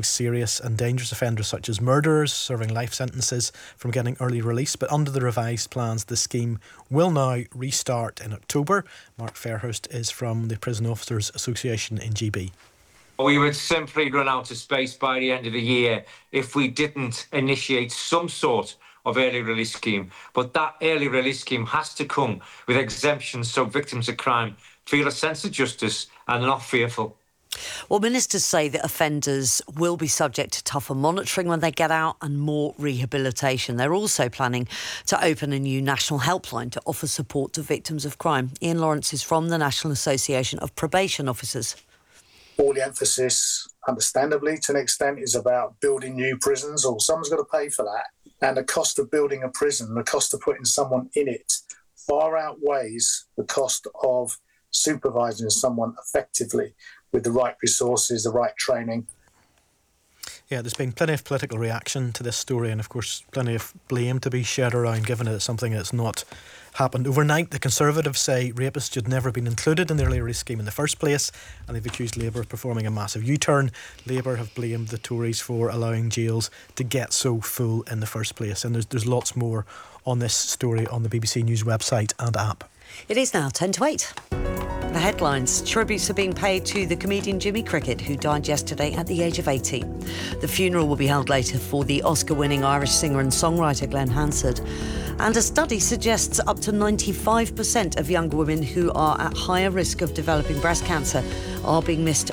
serious and dangerous offenders such as murderers serving life sentences from getting early release. But under the revised plans, the scheme will now restart in October. Mark Fairhurst is from the Prison Officers Association in GB. We would simply run out of space by the end of the year if we didn't initiate some sort of early release scheme. But that early release scheme has to come with exemptions so victims of crime feel a sense of justice and are not fearful. Well, ministers say that offenders will be subject to tougher monitoring when they get out and more rehabilitation. They're also planning to open a new national helpline to offer support to victims of crime. Ian Lawrence is from the National Association of Probation Officers. All the emphasis, understandably, to an extent, is about building new prisons, or someone's got to pay for that. And the cost of building a prison, the cost of putting someone in it, far outweighs the cost of supervising someone effectively with the right resources, the right training. Yeah, there's been plenty of political reaction to this story, and of course plenty of blame to be shared around, given it's something that's not happened overnight. The Conservatives say rapists should never have been included in the early release scheme in the first place, and they've accused Labour of performing a massive U-turn. Labour have blamed the Tories for allowing jails to get so full in the first place. And there's lots more on this story on the BBC News website and app. It is now 10 to 8. The headlines. Tributes are being paid to the comedian Jimmy Cricket, who died yesterday at the age of 80. The funeral will be held later for the Oscar-winning Irish singer and songwriter Glenn Hansard. And a study suggests up to 95% of young women who are at higher risk of developing breast cancer are being missed